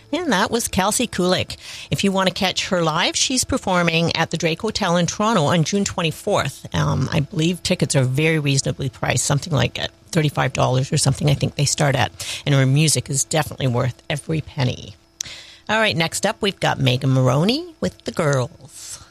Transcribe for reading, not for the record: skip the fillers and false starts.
And that was Kelsey Kulik. If you want to catch her live, she's performing at the Drake Hotel in Toronto on June 24th. I believe tickets are very reasonably priced, something like $35 or something I think they start at. And her music is definitely worth every penny. All right, next up we've got Megan Moroney with The Girls.